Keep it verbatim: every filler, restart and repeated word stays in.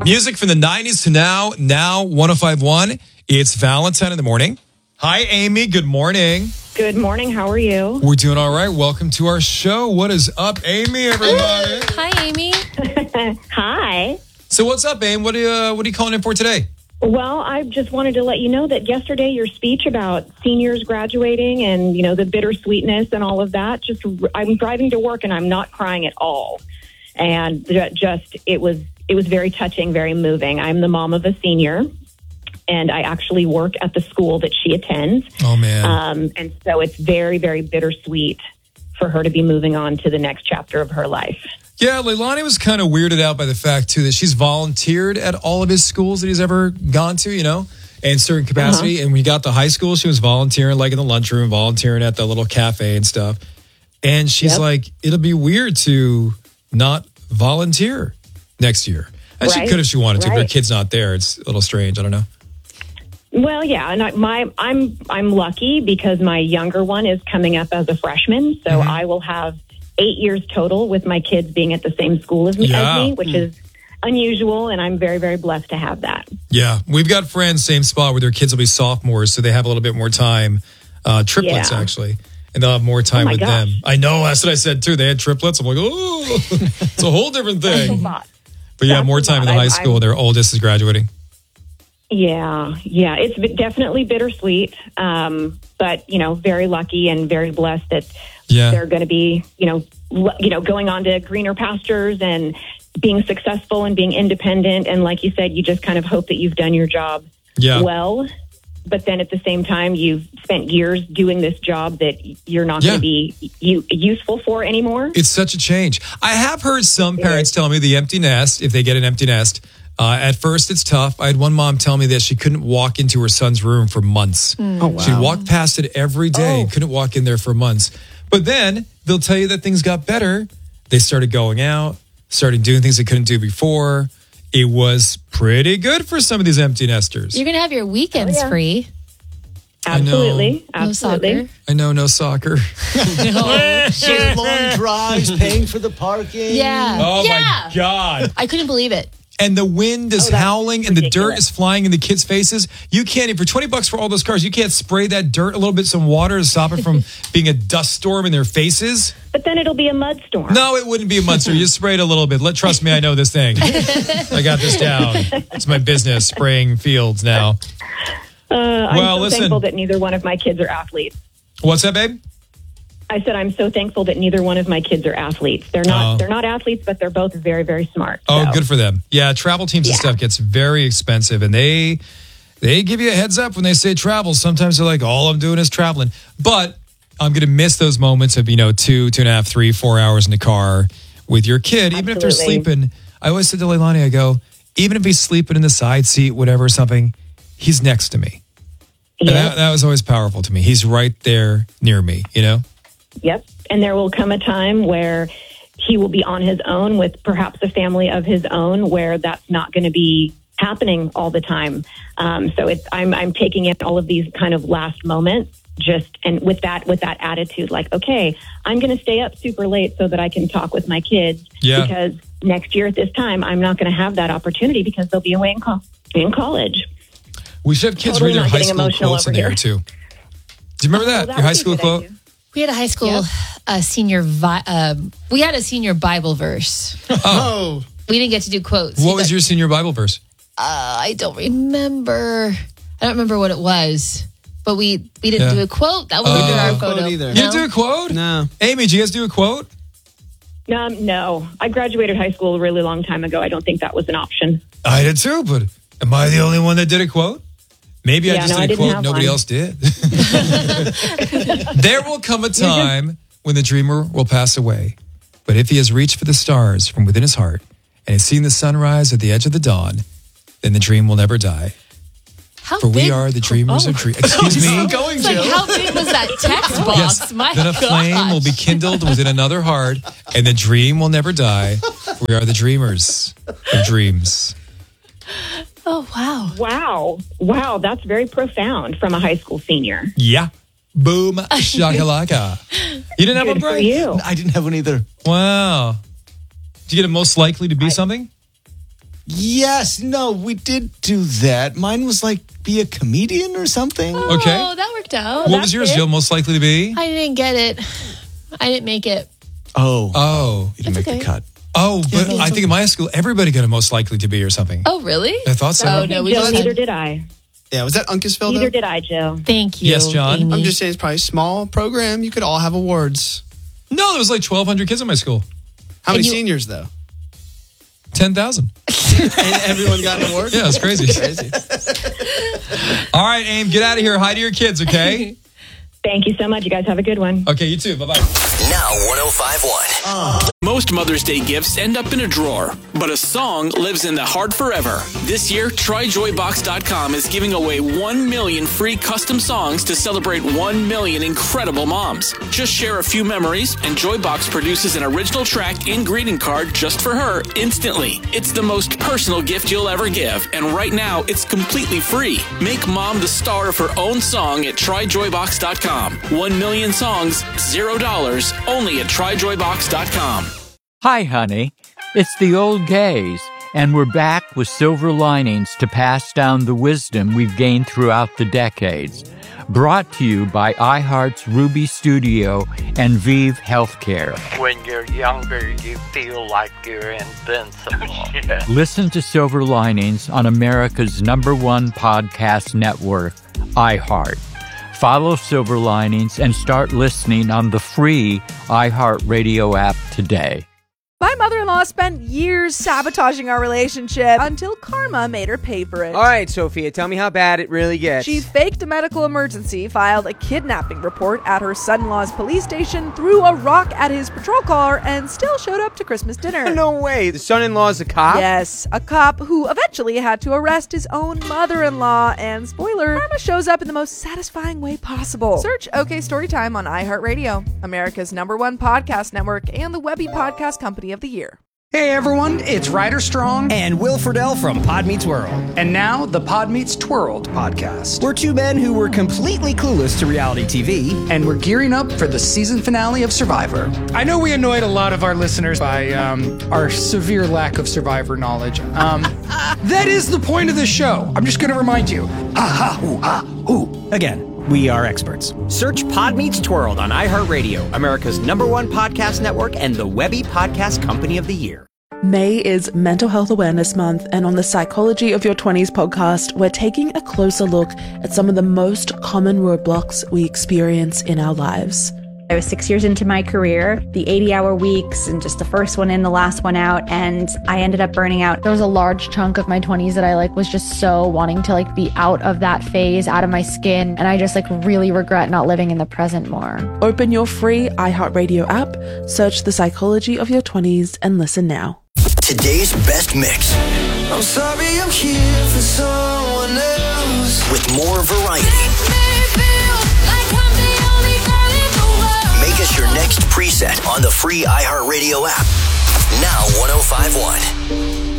Music from the nineties to now, now one oh five point one. It's Valentine in the morning. Hi, Amy. Good morning. Good morning. How are you? We're doing all right. Welcome to our show. What is up, Amy, everybody? Hi, Amy. Hi. So what's up, Amy? What are you, uh, what are you calling in for today? Well, I just wanted to let you know that yesterday your speech about seniors graduating and, you know, the bittersweetness and all of that, just I'm driving to work and I'm not crying at all. And just it was it was very touching, very moving. I'm the mom of a senior, and I actually work at the school that she attends. Oh, man. Um, and so it's very, very bittersweet for her to be moving on to the next chapter of her life. Yeah, Leilani was kind of weirded out by the fact, too, that she's volunteered at all of his schools that he's ever gone to, you know, in certain capacity. Uh-huh. And when he got to high school, she was volunteering, like in the lunchroom, volunteering at the little cafe and stuff. And she's yep. like, it'll be weird to not volunteer next year. And right. she could if she wanted to, right. but her kid's not there. It's a little strange. I don't know. Well, yeah, and I, my I'm I'm lucky because my younger one is coming up as a freshman, so mm-hmm. I will have eight years total with my kids being at the same school as me, yeah. as me which is unusual, and I'm very, very blessed to have that. Yeah, we've got friends, same spot, where their kids will be sophomores, so they have a little bit more time. Uh, triplets, yeah. actually. And they'll have more time oh with gosh. them. I know, that's what I said, too. They had triplets. I'm like, oh, it's a whole different thing. But yeah, that's more time in the high school. I, their oldest is graduating. Yeah, yeah. It's definitely bittersweet, um, but, you know, very lucky and very blessed that yeah. they're going to be, you know, l- you know, going on to greener pastures and being successful and being independent. And like you said, you just kind of hope that you've done your job yeah. well. But then at the same time, you've spent years doing this job that you're not yeah. going to be u- useful for anymore. It's such a change. I have heard some parents tell me the empty nest, if they get an empty nest, uh, at first it's tough. I had one mom tell me that she couldn't walk into her son's room for months. Mm. Oh, wow. She'd walk past it every day, oh. couldn't walk in there for months. But then they'll tell you that things got better. They started going out, started doing things they couldn't do before. It was pretty good for some of these empty nesters. You're going to have your weekends oh, yeah. free. Absolutely. I know. Absolutely. No soccer. I know, no soccer. no. Short long drives, paying for the parking. Yeah. Oh, yeah. my God. I couldn't believe it. And the wind is oh, howling and ridiculous. the dirt is flying in the kids' faces. You can't, even for twenty bucks for all those cars, you can't spray that dirt a little bit, some water to stop it from being a dust storm in their faces. But then it'll be a mud storm. No, it wouldn't be a mud storm. You spray it a little bit. Let Trust me, I know this thing. I got this down. It's my business, spraying fields now. Uh, I'm well, so listen. thankful that neither one of my kids are athletes. What's that, babe? I said I'm so thankful that neither one of my kids are athletes. They're not. Oh. They're not athletes, but they're both very, very smart. Oh, so. good for them. Yeah, travel teams and Yeah. stuff gets very expensive, and they they give you a heads up when they say travel. Sometimes they're like, all I'm doing is traveling. But I'm going to miss those moments of, you know, two, two and a half, three, four hours in the car with your kid, even if they're Absolutely. sleeping. I always said to Leilani, I go, even if he's sleeping in the side seat, whatever, something, he's next to me. And Yep. that, that was always powerful to me. He's right there near me, you know? Yep. And there will come a time where he will be on his own with perhaps a family of his own, where that's not going to be happening all the time. Um, so it's I'm I'm taking in all of these kind of last moments, just and with that with that attitude, like, okay, I'm going to stay up super late so that I can talk with my kids. Yeah. Because next year at this time, I'm not going to have that opportunity because they'll be away in, co- in college. We should have kids Totally read their not high getting school emotional quotes in over there, here. too. Do you remember that? Oh, that Your high would be school a good quote? idea. We had a high school Yep. uh, senior, vi- uh, we had a senior Bible verse. Oh. We didn't get to do quotes. What was your senior Bible verse? Uh, I don't remember. I don't remember what it was. But we, we didn't Yeah. do a quote. That was Uh, in our quote photo. either. You No? didn't do a quote? No. Amy, did you guys do a quote? Um, no, I graduated high school a really long time ago. I don't think that was an option. I did too, but am I the only one that did a quote? Maybe I Yeah, just no, I did a didn't quote have nobody one. else did. There will come a time when the dreamer will pass away. But if he has reached for the stars from within his heart and has seen the sunrise at the edge of the dawn, then the dream will never die. How For we big- are the dreamers oh. of dreams. Excuse me? Going, It's like, Jill. how big was that text box? Yes. My Then a gosh. flame will be kindled within another heart, and the dream will never die. We are the dreamers of dreams. Oh, wow. Wow. Wow. That's very profound from a high school senior. Yeah. Boom. Shakalaka. You didn't have Good one, for Brian? you. I didn't have one either. Wow. Did you get it most likely to be I- something? Yes, no, we did do that. Mine was like be a comedian or something. Oh, Okay. that worked out. What was yours, it. Jill, most likely to be? I didn't get it. I didn't make it. Oh. Oh. You didn't That's make okay. the cut. Oh, but Yeah, I think in my school, everybody got a most likely to be or something. Oh, really? I thought so. Oh, no, we Jill, just neither had- did I. Yeah, was that Uncasville, Neither though? did I, Jill. Thank you. Yes, John? Amy. I'm just saying it's probably a small program. You could all have awards. No, there was like twelve hundred kids in my school. How many you- seniors, though? ten thousand. And everyone got an award? Yeah, it's crazy. Crazy. All right, Aim, get out of here. Hi to your kids, okay? Thank you so much. You guys have a good one. Okay, you too. Bye-bye. Now one oh five point one. Most Mother's Day gifts end up in a drawer, but a song lives in the heart forever. This year, try joy box dot com is giving away one million free custom songs to celebrate one million incredible moms. Just share a few memories, and Joybox produces an original track and greeting card just for her instantly. It's the most personal gift you'll ever give, and right now, it's completely free. Make mom the star of her own song at try joy box dot com. One million songs, zero dollars, only at try joy box dot com. Hi, honey. It's the old gays, and we're back with silver linings to pass down the wisdom we've gained throughout the decades. Brought to you by iHeart's Ruby Studio and Vive Healthcare. When you're younger, you feel like you're invincible. Yeah. Listen to Silver Linings on America's number one podcast network, iHeart. Follow Silver Linings and start listening on the free iHeartRadio app today. My mother-in-law spent years sabotaging our relationship until karma made her pay for it. All right, Sophia, tell me how bad it really gets. She faked a medical emergency, filed a kidnapping report at her son-in-law's police station, threw a rock at his patrol car, and still showed up to Christmas dinner. No way. The son-in-law's a cop? Yes, a cop who eventually had to arrest his own mother-in-law. And spoiler, karma shows up in the most satisfying way possible. Search OK Storytime on iHeartRadio, America's number one podcast network, and the Webby Podcast Company of the Year. Hey everyone, it's Ryder Strong and Will Friedle from Pod Meets World. And now the Pod Meets Twirled podcast. We're two men who were completely clueless to reality T V. And we're gearing up for the season finale of Survivor. I know we annoyed a lot of our listeners by um, our severe lack of Survivor knowledge. Um, that is the point of the show. I'm just going to remind you. Ha ha hoo ha hoo. Again. We are experts. Search Pod Meets Twirled on iHeartRadio, America's number one podcast network and the Webby Podcast Company of the Year. May is Mental Health Awareness Month, and on the Psychology of Your twenties podcast, we're taking a closer look at some of the most common roadblocks we experience in our lives. I was six years into my career, the eighty-hour weeks, and just the first one in, the last one out, and I ended up burning out. There was a large chunk of my twenties that I like was just so wanting to like be out of that phase, out of my skin, and I just like really regret not living in the present more. Open your free iHeartRadio app, search The Psychology of Your twenties, and listen now. Today's best mix. I'm sorry I'm here for someone else. With more variety. Make us your next preset on the free iHeartRadio app. Now one oh five point one.